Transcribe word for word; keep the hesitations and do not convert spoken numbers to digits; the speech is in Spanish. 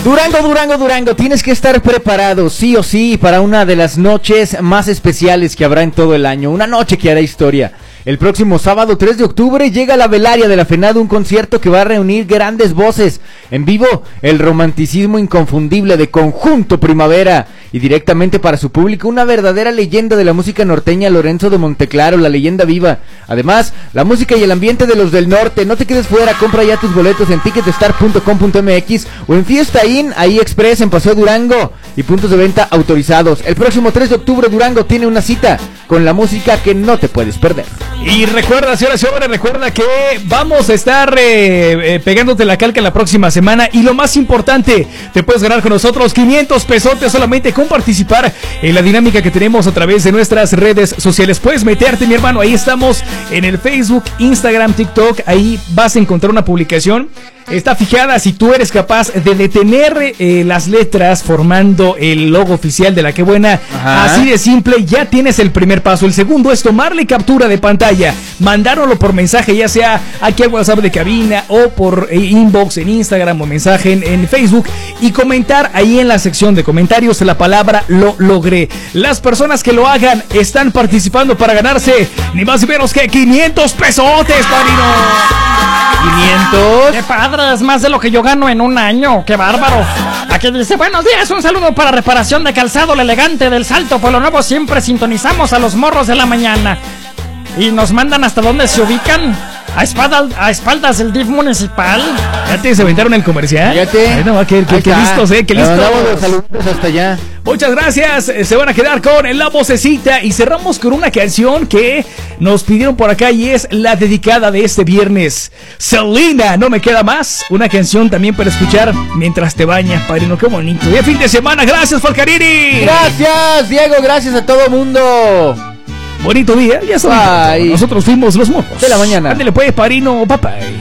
Durango, Durango, Durango, tienes que estar preparado, sí o sí, para una de las noches más especiales que habrá en todo el año. Una noche que hará historia. El próximo sábado tres de octubre llega a la Velaria de la FENADO, un concierto que va a reunir grandes voces. En vivo, el romanticismo inconfundible de Conjunto Primavera. Y directamente para su público, una verdadera leyenda de la música norteña, Lorenzo de Monteclaro, la leyenda viva. Además, la música y el ambiente de los del norte. No te quedes fuera, compra ya tus boletos en ticketstar punto com punto m x o en Fiesta Inn, ahí Express, en Paseo Durango, y puntos de venta autorizados. El próximo tres de octubre, Durango tiene una cita con la música que no te puedes perder. Y recuerda, señoras y señores, recuerda que vamos a estar eh, eh, pegándote la calca la próxima semana. Y lo más importante, te puedes ganar con nosotros quinientos pesotes solamente con participar en la dinámica que tenemos a través de nuestras redes sociales. Puedes meterte, mi hermano, ahí estamos en el Facebook, Instagram, TikTok. Ahí vas a encontrar una publicación. Está fijada si tú eres capaz de detener eh, las letras formando el logo oficial de La Que Buena. Ajá. Así de simple, ya tienes el primer paso. El segundo es tomarle captura de pantalla, mandárnoslo por mensaje, ya sea aquí al WhatsApp de cabina o por eh, inbox en Instagram o mensaje en, en Facebook, y comentar ahí en la sección de comentarios la palabra "lo logré". Las personas que lo hagan están participando para ganarse ni más ni menos que quinientos pesotes, padrino. quinientos. ¡Qué padre! Es más de lo que yo gano en un año. ¡Qué bárbaro! Aquí dice: buenos días, un saludo para reparación de calzado, el elegante del Salto Pueblo Nuevo. Siempre sintonizamos a los morros de la mañana. Y nos mandan hasta dónde se ubican. A, espalda, a espaldas del D I F municipal. ¿Ya te se aventaron el comercial? Fíjate. Ay, no, qué, qué, qué listos, eh, qué listos. Los saludos hasta allá. Muchas gracias. Se van a quedar con la vocecita y cerramos con una canción que nos pidieron por acá y es la dedicada de este viernes. Selena, No Me Queda Más. Una canción también para escuchar mientras te bañas, padrino. Qué bonito. Y fin de semana. Gracias, Falcarini. Gracias, Diego. Gracias a todo mundo. Bonito día. Ya sabes. Nosotros fuimos los morros de la mañana. Ándale pues, padrino, papá.